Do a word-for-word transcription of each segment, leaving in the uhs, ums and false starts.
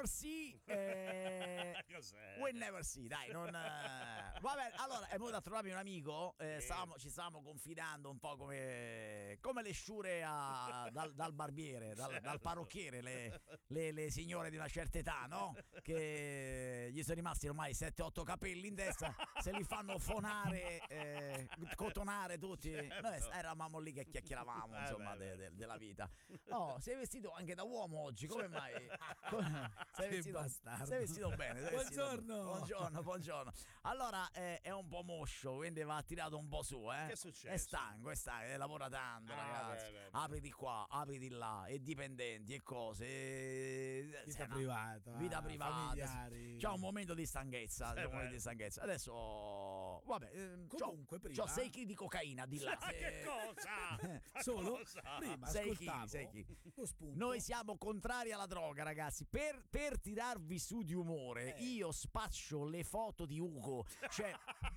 never see. Eh, Cos'è? We never see, dai, non. Eh. Vabbè, allora è venuto a trovarmi un amico. Eh, Sì. stavamo, ci stavamo confidando un po' come, come le sciure a, dal, dal barbiere, dal, dal parrucchiere, le, le, le signore di una certa età, no? Che gli sono rimasti ormai sette otto capelli in testa, se li fanno fonare, eh, cotonare tutti. Noi eravamo lì che chiacchieravamo, insomma, de, de, della vita. Oh, sei vestito anche da uomo oggi, come mai? Sei vestito, sei vestito bene. Sei vestito Buongiorno. bene. Buongiorno, buongiorno. Allora, eh, è un po' moscio, quindi va tirato un po' su, eh. Che è successo? È stanco, è stanco, eh, lavora tanto, Ah, ragazzi. beh, beh, beh. Apri di qua, apri di là, e dipendenti e cose. E... Vita no, privata, vita privata. familiari. C'è un momento di stanchezza, c'è un Eh, momento beh. di stanchezza. Adesso, vabbè, ehm, Comunque, c'ho, prima- c'ho sei chili di cocaina di là. Ma che cosa? Ma Solo cosa? prima Sei ascoltavo chili, sei chili. lo spunto. Noi siamo contrari alla droga, ragazzi. Per, per tirarvi su di umore, Eh. io spaccio le foto di Ugo. Cioè,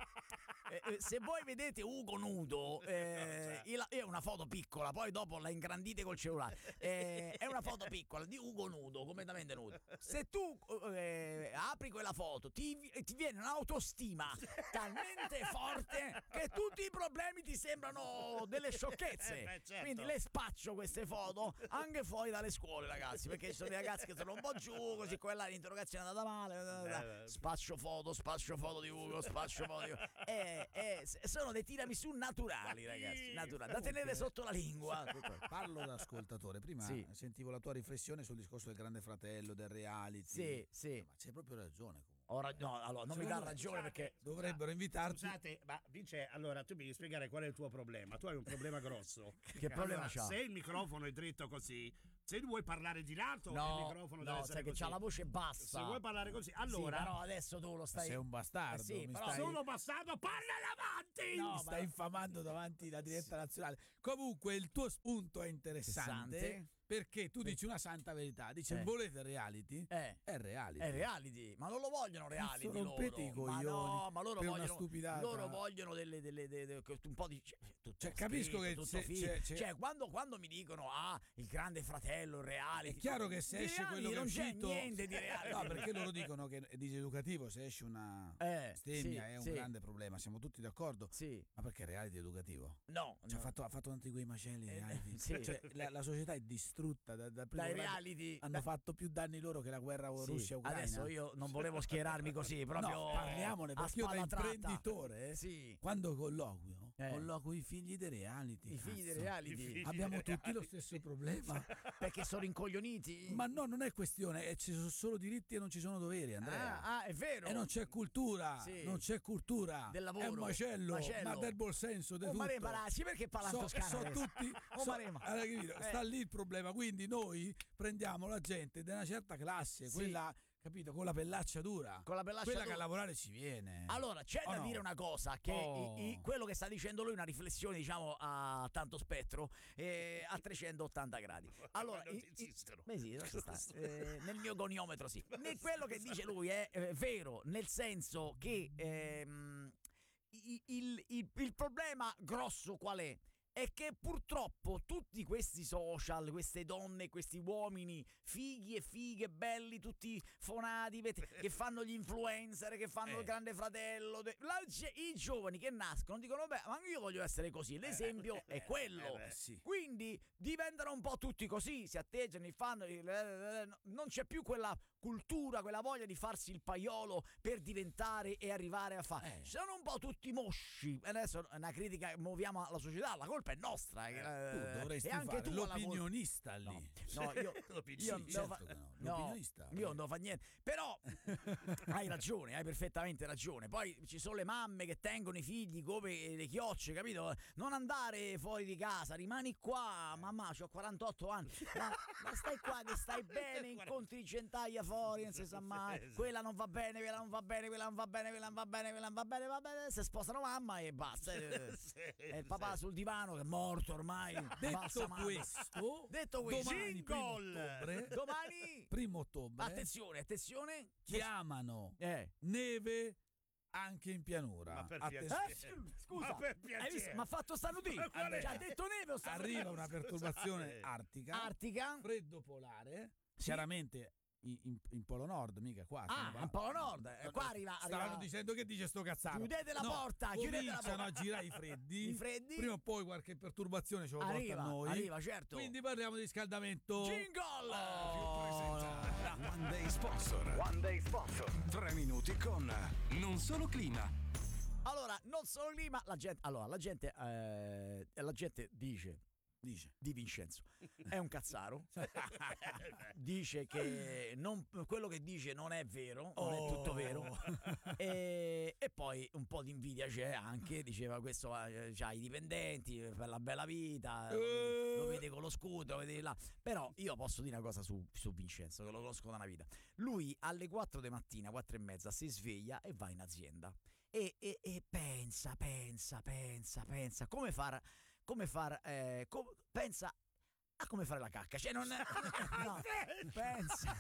eh, eh, se voi vedete Ugo nudo, eh, io è una foto piccola, poi dopo la ingrandite col cellulare. Eh, è una foto piccola di Ugo nudo, completamente nudo. Se tu eh, apri quella foto, ti, ti viene un'autostima talmente forte che tutti i problemi ti sembrano delle sciocchezze. Eh, beh, certo. Quindi le spaccio queste foto anche fuori dalle scuole, ragazzi, perché ci sono dei ragazzi che sono un po' giù, così quella l'interrogazione è andata male. Eh, Spaccio foto, spaccio foto di Ugo, spaccio foto di Ugo. Eh, eh, sono dei tiramisù naturali, ragazzi, naturali, da tenere sotto la lingua. Parlo da ascoltatore. Prima Sì. sentivo la tua riflessione sul discorso del Grande Fratello, del reality. Sì, sì. Ma c'hai proprio ragione comunque. Ho ra- no, allora, non mi dà Secondo- ragione perché Dovrebbero invitarti. Scusate, ma Vince, allora tu mi devi spiegare qual è il tuo problema. Tu hai un problema grosso. Che problema Allora, c'ha? se il microfono è dritto così, se vuoi parlare di lato, il no, microfono deve no, essere sai che così. c'ha la voce bassa. Se vuoi parlare così, allora Sì, però adesso tu lo stai. Sei un bastardo, Eh sì, mi però- stai- sono passato, parla davanti! No, mi ma- stai infamando davanti alla diretta nazionale. Comunque il tuo spunto è interessante, Interessante. perché tu dici una santa verità. Dici Eh. volete reality? Eh. È reality. È reality, ma non lo vogliono reality Cazzo, rompete loro. i Ma coglioni no, ma loro per una vogliono stupidata. loro vogliono delle, delle, delle, delle- un po' di cioè, tutto Cioè, capisco scritto, che tutto se- figo. c'è- c'è- Cioè, quando, quando mi dicono "Ah, il Grande Fratello, il reality". È chiaro che se di esce reality quello che è non uscito, c'è niente di reality. no, perché loro dicono che è diseducativo se esce una Eh, bestemmia, sì, è un sì. grande problema, siamo tutti d'accordo. Sì. Ma perché è reality educativo? No, Cioè, no. ha, fatto, ha fatto tanti quei macelli. Eh, reality. sì. Cioè, la, la società è distrutta da, dal primo Dai grado. reality. Hanno da- fatto più danni loro che la guerra Sì. Russia-Ucraina. Adesso io non volevo schierarmi così, proprio No, parliamone, a perché io da spalla tratta. imprenditore, eh, Sì. quando colloquio, Eh. colloquio i figli dei reality. I figli cazzo. dei reality. I figli- Abbiamo dei tutti lo reality. stesso problema. Perché sono incoglioniti. Ma no, non è questione, eh, ci sono solo diritti e non ci sono doveri, Andrea. Ah, ah, è vero. E non c'è cultura, Sì. non c'è cultura Del lavoro. è un macello, Macello. ma del buon senso di Oh, tutto. ma Parassi, perché parla in So, toscano so adesso? tutti, Oh, so- Marema. allora, capito? Eh. Sta lì il problema, quindi noi prendiamo la gente di una certa classe, Sì. quella, capito, con la pellaccia dura, Con la pellaccia quella dura. che a lavorare ci viene. Allora, c'è Oh, da no. dire una cosa, che Oh. i- i- quello che sta dicendo lui è una riflessione, diciamo, a tanto spettro, eh, a trecentottanta gradi. Allora, non i- ti i- insistono. beh, sì, lascia stare. Eh, nel mio goniometro sì. Ne- quello che dice lui è eh, vero, nel senso che ehm, i- il, il- il problema grosso qual è? È che purtroppo tutti questi social, queste donne, questi uomini fighi e fighe, belli, tutti fonati, vedi, che fanno gli influencer, che fanno Eh. il Grande Fratello, de- la- i giovani che nascono dicono beh, ma io voglio essere così, l'esempio è quello. eh beh, sì. Quindi diventano un po' tutti così, si atteggiano, li fanno, non c'è più quella cultura, quella voglia di farsi il paiolo per diventare e arrivare a fare. Eh. Sono un po' tutti mosci. Adesso è una critica, muoviamo la società, la colpa è nostra. Tu eh, dovresti e anche fare tu alla col- l'opinionista lì. No, io, io non Sì, devo certo fa- che no, no, l'opinionista. io non devo fare niente. Però hai ragione, hai perfettamente ragione. Poi ci sono le mamme che tengono i figli come le chiocce, capito? Non andare fuori di casa, rimani qua. Mamma, ho quarantotto anni. Ma, ma stai qua, che stai bene, incontri centaia fuori, non si sa mai. Quella non va bene, quella non va bene, quella non va bene, quella non va bene, quella non va bene, va bene. Si sposano mamma e basta. E il papà sul divano che è morto ormai. Detto balsamato. questo, Detto questo, domani, primo Jingle! ottobre, domani primo ottobre attenzione, attenzione. chiamano Eh. neve anche in pianura. Ma per Attenzione. piacere. Eh, scusa, Ma per piacere. hai visto? Mi ha fatto sta notizia. Ma qual è? Ci ha detto neve o sta Arriva una perturbazione Scusate. artica, Artica? freddo polare, chiaramente in, in, in Polo Nord, mica qua. Ah, in Polo Nord, eh, qua arriva, Stavano arriva... dicendo che dice sto cazzaro. Chiudete la no, porta, chiudete la cominciano porta. a girare i freddi. I freddi. Prima o poi qualche perturbazione ce lo porta Arriva, a noi. arriva, certo. Quindi parliamo di riscaldamento. Jingle! One Day Sponsor. One Day Sponsor. Tre minuti con non solo clima. Allora, non solo clima, la gente, allora, la gente, eh, la gente dice, dice di Vincenzo è un cazzaro, dice che non, quello che dice non è vero, non è tutto vero, e, e poi un po' di invidia c'è anche, diceva questo eh, c'ha i dipendenti per la bella vita, lo vede, lo vede con lo scudo, lo vede là. Però io posso dire una cosa su, su Vincenzo, che lo conosco da una vita. Lui alle quattro di mattina, quattro e mezza, si sveglia e va in azienda. E, e, e pensa, pensa, pensa, pensa come far, come far, eh, com, pensa a come fare la cacca, cioè non, no, pensa,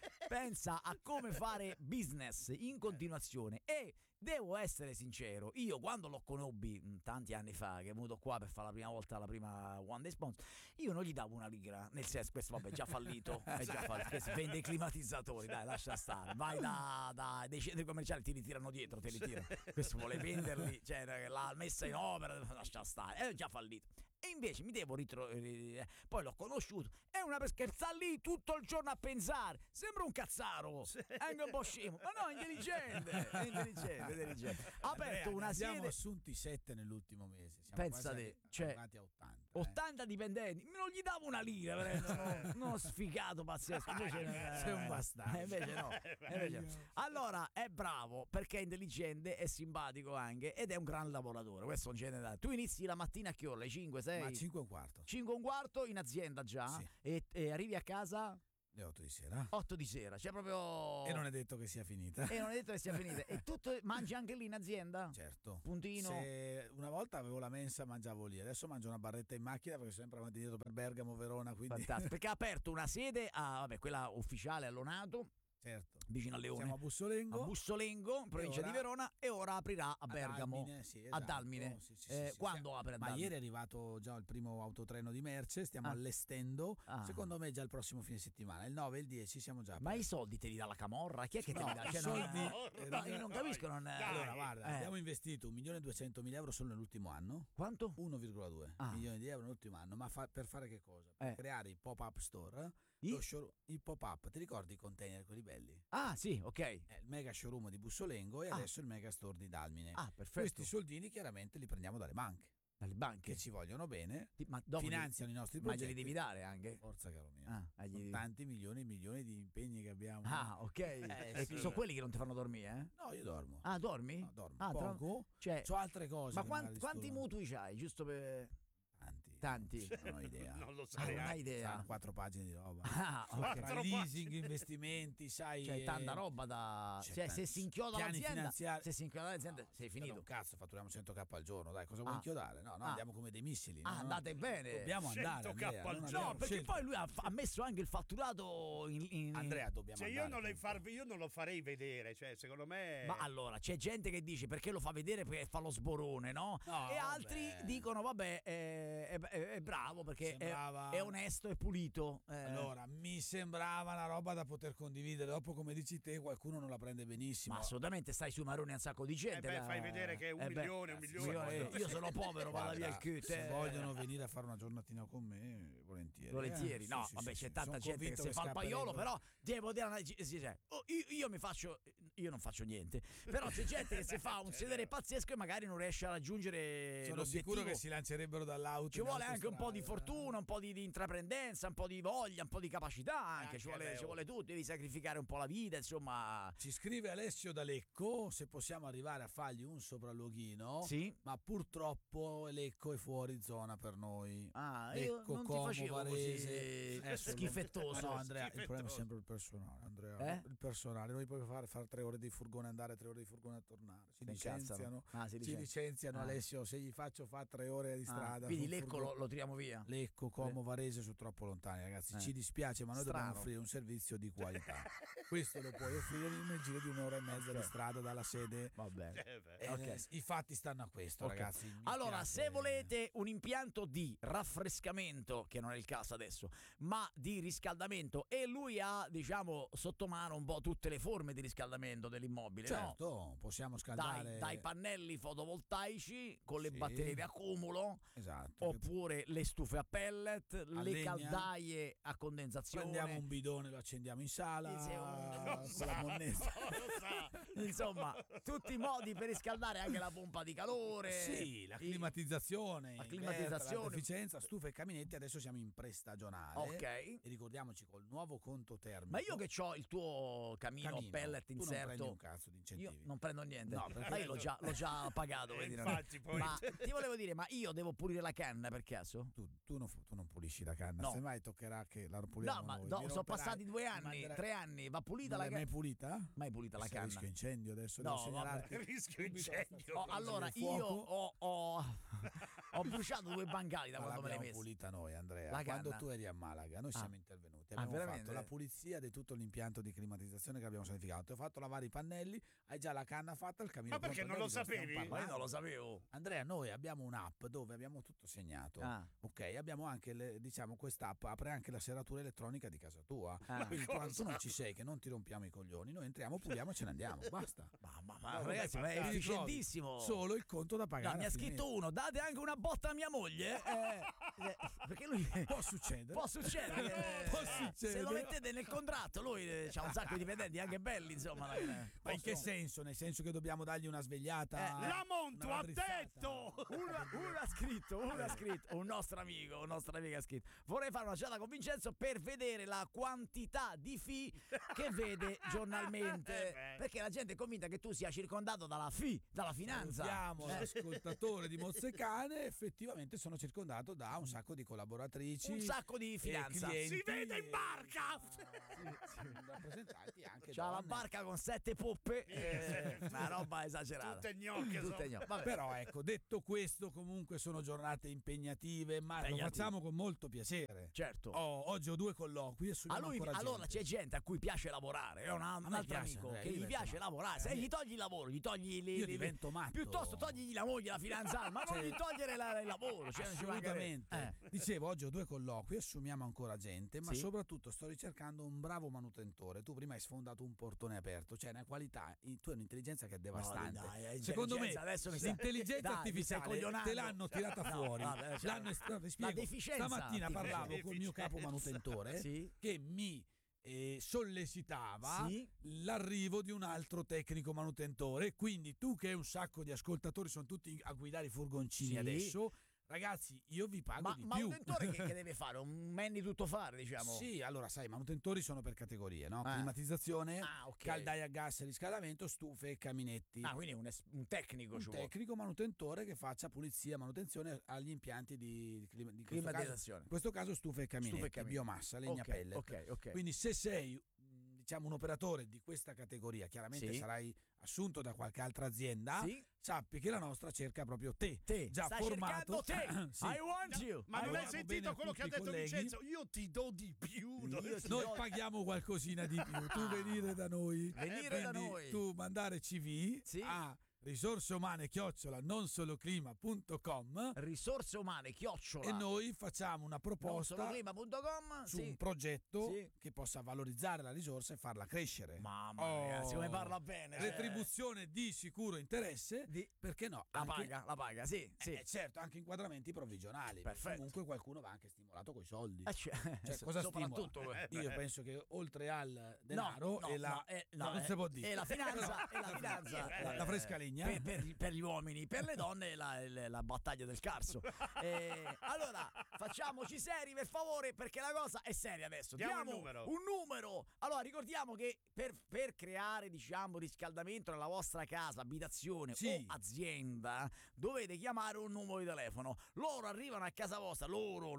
pensa a come fare business in continuazione. E devo essere sincero, io quando lo conobbi mh, tanti anni fa, che è venuto qua per fare la prima volta la prima One Day Sponsor, io non gli davo una lira, nel senso, questo vabbè è già fallito, è già fallito, questo vende i climatizzatori, dai, lascia stare, vai da, da dei centri commerciali, ti ritirano dietro, ti ritirano, questo vuole venderli, cioè l'ha messa in opera, lascia stare, è già fallito. E invece mi devo ritrovare, poi l'ho conosciuto, è una perché sta lì tutto il giorno a pensare, sembra un cazzaro, è anche un po' scemo, ma no, è intelligente, è intelligente, è intelligente. Ha aperto Andrea, una ne abbiamo sede, assunti sette nell'ultimo mese, siamo pensate, quasi cioè, arrivati a ottanta. eh. ottanta dipendenti, non gli davo una lira, veramente, no, no, sfigato pazzesco, invece eh, Sei un bastardo. eh, invece no, eh, invece no. Allora è bravo perché è intelligente, è simpatico anche ed è un gran lavoratore, questo non ce ne dà. Tu inizi la mattina a che ora? Alle cinque, sei? Ma cinque e un quarto. cinque e un quarto in azienda già, Sì. e, e arrivi a casa Le otto di sera. otto di sera, cioè proprio... E non è detto che sia finita. E non è detto che sia finita. E tutto mangi anche lì in azienda? Certo. Puntino? Se una volta avevo la mensa, mangiavo lì. Adesso mangio una barretta in macchina perché sono sempre avanti e dietro per Bergamo, Verona, quindi... Fantastico, perché ha aperto una sede a, vabbè, quella ufficiale a Lonato, Certo. vicino a Leone. Siamo a Bussolengo. A Bussolengo, in provincia ora- di Verona, e ora aprirà a a Bergamo. Dalmine, sì, A esatto. Dalmine. Sì, sì, Eh, sì, sì, quando sì. apre a Ma Dalmine? ieri è arrivato già il primo autotreno di merce, stiamo Ah. allestendo. Ah. Secondo me già il prossimo fine settimana, il nove e il dieci siamo già a Ma i posto. soldi te li dà la Camorra? Chi è che te No, li dà? i Cioè, non- soldi- no, io non capisco. Non è... Allora, guarda, Eh. abbiamo investito un milione e duecentomila euro solo nell'ultimo anno. Quanto? uno virgola due Ah. milioni di euro nell'ultimo anno, ma fa- per fare che cosa? Per Eh. creare i pop-up store, I? lo show- i pop-up, ti ricordi i container quelli belli? Ah, sì, ok. Eh, il mega showroom di Bussolengo e Ah. adesso il mega store di Dalmine. Ah, perfetto. Questi soldini chiaramente li prendiamo dalle banche Dalle banche. che ci vogliono bene, Ti- ma dopo finanziano i nostri li, ma progetti. glieli devi dare anche? Forza caro mio. Ah, ah, gli Sono devi- tanti milioni e milioni di impegni che abbiamo. Ah, ok. E sì. sono quelli che non ti fanno dormire, eh? No, io dormo. Ah, dormi? No, dormo Ah, tra- poco. Cioè, C'ho altre cose. ma che quan- magari quanti sto- mutui c'hai? Giusto per... Tanti. Tanti? Non ho idea. Non lo Ah, sai. non hai eh. idea. Saranno quattro pagine di roba. Ah, ok. Quattro Tra pagine. leasing, investimenti, sai. C'è eh, tanta roba da... c'è Cioè, se tanti- si inchioda piani l'azienda, finanziari- se si inchioda l'azienda, sei Però finito. un cazzo, fatturiamo cento k al giorno, dai, cosa vuoi Ah. inchiodare? No, no, Ah. andiamo come dei missili. Ah, no, no. andate bene. Dobbiamo andare, cento k Andrea, al non giorno. No, abbiamo perché scelta. poi lui ha, fa- ha messo anche il fatturato in... in- Andrea, dobbiamo Cioè, io andare. non, le punto. far- io non lo farei vedere, cioè, secondo me. Ma allora, c'è gente che dice perché lo fa vedere perché fa lo sborone, no? No, e altri vabbè. dicono, vabbè, è, è- è- è bravo perché è, Sembrava- è onesto e pulito. eh. Allora, mi sembrava una roba da poter condividere. Dopo, come dici te, qualcuno non la prende benissimo. Ma assolutamente stai su Maroni a un sacco di gente. Eh beh, da- fai vedere che è un eh beh, milione, un sì, milione. io, io sono povero, vado via il Guarda, kit. se eh. vogliono venire a fare una giornatina con me, volentieri. Volentieri, eh. no, Sì, sì, vabbè, sì, c'è sì. tanta Sono gente che convinto si fa il paiolo, scapperebbero. però devo dire una- sì, sì, sì. Oh, io, io mi faccio, io non faccio niente, però c'è gente che si fa un sedere pazzesco e magari non riesce a raggiungere Sono l'obiettivo. sicuro che si lancerebbero dall'auto. Ci in vuole anche un po' di autostrada. fortuna, un po' di, di intraprendenza, un po' di voglia, un po' di capacità anche, Anche ci, vuole, Leo. ci vuole tutto, devi sacrificare un po' la vita, insomma. Ci scrive Alessio da Lecco se possiamo arrivare a fargli un sopralluoghino. Sì. Ma purtroppo Lecco è fuori zona per noi. Ah, io Lecco, non ti Como, facevo Varese. così Eh, solo- schifettoso. Ma no, Andrea, il problema è Schifettoso. sempre il personale, Andrea. Eh? Il personale, noi puoi fare, fare tre ore di furgone andare, tre ore di furgone tornare. Ci Si licenziano, Ah, si ci licenziano. licenziano Ah. Alessio, se gli faccio fa tre ore di Ah, strada. quindi sul Lecco furgone- lo, lo tiriamo via. Lecco, Como, Varese sono troppo lontani, ragazzi. Eh. Ci dispiace, ma noi Strano. dobbiamo offrire un servizio di qualità. Questo lo puoi offrire nel giro di un'ora e mezza Ok. di strada dalla sede. Va bene. Eh, beh. Eh, Ok. I fatti stanno a questo, Ok. ragazzi. Mi Allora, spiace. se volete un impianto di raffrescamento, che non è il caso adesso, ma di riscaldamento, e lui ha, diciamo, sotto mano un po' tutte le forme di riscaldamento dell'immobile, no? Certo, possiamo scaldare. Dai, dai pannelli fotovoltaici con le Sì. batterie di accumulo, Esatto. oppure le stufe a pellet, le legna. caldaie a condensazione. Prendiamo un bidone, lo accendiamo in sala Sì, sì, un- con la monnezza. Insomma, tutti i modi per riscaldare, anche la pompa di calore. Sì, la I- climatizzazione, La inverter, climatizzazione. l'alta efficienza, stufe e caminetti. Adesso siamo in prestagionale. Ok. E ricordiamoci col nuovo conto termico. Ma io che ho il tuo camino, Camino, pellet tu non prendi inserto, un cazzo di incentivi. io non prendo niente. No, perché- Ma io l'ho già, l'ho già pagato. Eh, vedi, non- infatti, poi- Ma ti volevo dire, ma io devo pulire la canna per caso? Tu, tu non, tu non pulisci la canna, No. semmai toccherà che la puliamo No, ma noi. no, Mi sono romperai, passati due mi anni, manderai- tre anni, va pulita Non la l'hai mai canna. pulita? Mai pulita la C'è canna. rischio incendio adesso, No, devo segnalarti. Rischio subito la incendio. Oh, stazione allora del io fuoco. ho, ho, ho bruciato due bancali da Ma quando me le hai l'abbiamo messe. pulita noi, Andrea. La Quando canna? tu eri a Malaga, noi Ah. siamo intervenuti. Ah, Abbiamo veramente? fatto la pulizia di tutto l'impianto di climatizzazione che abbiamo sanificato. Ti ho fatto lavare i pannelli, hai già la canna fatta, il camino Ma perché pronto. non lo Vedi cosa stiamo sapevi? Ma io non parlando? lo sapevo. Andrea, noi abbiamo un'app dove abbiamo tutto segnato. Ah. Ok, abbiamo anche, le- diciamo, quest'app apre anche la serratura elettronica di casa tua. Ah. Quindi quando tu non ci sei, che non ti rompiamo i coglioni, noi entriamo, puliamo e ce ne andiamo. Basta. Ma, ma, ma, No, ragazzi, ma è fantastico. efficientissimo. Solo il conto da No, pagare. mi ha a fine scritto uno, date anche una botta a mia moglie. Eh, eh, perché lui mese. Può succedere. può succedere. eh, Può eh, succedere. Se lo mettete nel contratto, lui eh, c'ha un sacco di dipendenti anche belli, insomma. eh, Ma in che possono- senso? Nel senso che dobbiamo dargli una svegliata? Eh, La Montu una ha raddrizzata? detto! Uno, uno ha scritto, uno ha scritto, un nostro amico, un nostro amico ha scritto: vorrei fare una giornata con Vincenzo per vedere la quantità di fee che vede giornalmente. Eh beh. Perché la gente è convinta che tu sia circondato dalla fee, dalla finanza. Salutiamo Eh, l'ascoltatore di Mozzecane. Effettivamente sono circondato da un sacco di collaboratrici. un sacco di e finanza. clienti Si vede in e- barca! Sì, sì, rappresentanti anche C'ha la donne. barca con sette poppe, eh, una roba esagerata. Tutte gnocche sono. Tutte gnocche. Vabbè. Però ecco, detto questo, comunque sono giornate impegnative, ma lo Impegnative. facciamo con molto piacere. Certo. Oh, oggi ho due colloqui e A assumiamo lui, ancora allora gente. c'è gente a cui piace lavorare, è un, un me altro piace, amico Andrea, che io gli divento piace matto. lavorare. Se Eh. gli togli il lavoro, gli togli le, Io le- divento matto. piuttosto togli la moglie, la fidanzata, ma non Cioè, gli togliere la- il lavoro. Cioè, non ci mancherebbe. Assolutamente. Eh. Dicevo, oggi ho due colloqui, assumiamo ancora gente, ma Sì. soprattutto sto ricercando un bravo manutentore. Tu prima hai sfondato un portone aperto, cioè una qualità, tu hai un'intelligenza che è devastante. No, dai, eh, Secondo me intelligenza, adesso mi stai- l'intelligenza dai, mi stai artificiale coglionando. te l'hanno tirata No, fuori. vabbè, cioè, l'hanno est- ti spiego. deficienza Stamattina artificiale. parlavo col mio capo manutentore Sì. che mi eh, sollecitava Sì. l'arrivo di un altro tecnico manutentore. Quindi tu che hai un sacco di ascoltatori, sono tutti a guidare i furgoncini Sì. adesso, ragazzi, io vi pago Ma di ma più. un tentore che, che deve fare? Un manny tutto fare, diciamo. Sì, allora sai, i manutentori sono per categorie, no? Ah. Climatizzazione, Ah, ok. caldaia a gas e riscaldamento, stufe e caminetti. Ah, quindi un, es- un tecnico Un ci vuole. tecnico manutentore che faccia pulizia, manutenzione agli impianti di, di clima- di questo caso, Climatizzazione. in questo caso stufe e caminetti, Stufe e caminetti. biomassa, legna Ok, pellet. ok, ok. Quindi se sei mh, diciamo un operatore di questa categoria, chiaramente Sì. sarai assunto da qualche altra azienda, Sì. sappi che la nostra cerca proprio te, Te, già sta formato. cercando te. Sì. I want you. Ma I non want- hai Vogliamo bene sentito a quello che ha tutti i detto colleghi. Vincenzo? Io ti do di più. Io ti Noi do- paghiamo qualcosina di più, tu venire da noi, Venire da quindi noi. tu mandare C V Sì. a risorse umane chiocciola non solo clima punto com Risorse umane, chiocciola. e noi facciamo una proposta non solo clima punto com, su sì. un progetto Sì. che possa valorizzare la risorsa e farla crescere. Mamma Oh. mia, ragazzi, come parla bene. cioè. Retribuzione di sicuro interesse, Di- perché no? La Anche- paga, la paga, sì, sì. eh, certo, anche inquadramenti provvigionali. Perfetto. Comunque qualcuno va anche stimolato coi soldi. Eh, cioè, Cioè, so- cosa soprattutto stimola? que- Io penso che oltre al denaro no, e la no, eh, no, non eh, si può dire. e la finanza, e la finanza, La- eh, la fresca legna. per, per- per gli uomini, per le donne la, la- la battaglia del Carso. Eh, allora facciamoci seri per favore, perché la cosa è seria adesso. Diamo un Diamo numero. un numero. Allora ricordiamo che per, per creare, diciamo, riscaldamento nella vostra casa, abitazione Sì. o azienda, dovete chiamare un numero di telefono. Loro arrivano a casa vostra, loro, non solo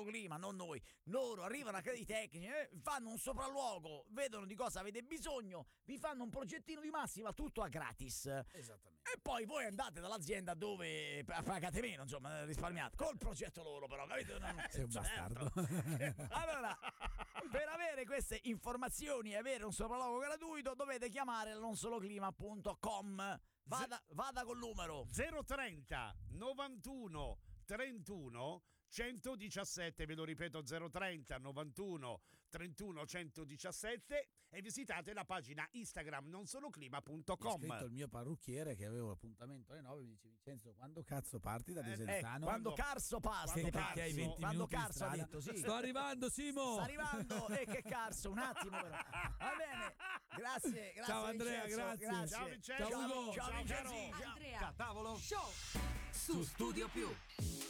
Clima, non noi. Loro arrivano a casa dei tecnici, eh, fanno un sopralluogo, vedono di cosa avete bisogno, vi fanno un progettino di massima, tutto a gratis. Esattamente. E poi voi andate dall'azienda dove pagate meno, insomma, risparmiate. Col progetto loro, però, capito? Non... Sei un bastardo. Allora, per avere queste informazioni e avere un sopralluogo gratuito, dovete chiamare nonsoloclima punto com. Vada, vada col numero zero trenta novantuno trentuno centodiciassette, ve lo ripeto, zero trenta novantuno trentuno centodiciassette, e visitate la pagina Instagram nonsoloclima punto Mi ha com. scritto il mio parrucchiere che avevo l'appuntamento alle nove, mi dice: Vincenzo, quando cazzo parti da Eh, Desenzano? eh, quando Carso passi, quando perché hai Carso- venti quando minuti in Carso ha strada. detto sì. Sto arrivando, Simo. Sta arrivando, e che Carso, un attimo però. Va bene, grazie, grazie. Ciao, Andrea, Vincenzo, grazie. Ciao Vincenzo. Ciao, Ugo. Ciao, Ciao, Vincenzo. caro. Ciao. Andrea Tavolo Show su Studio Più.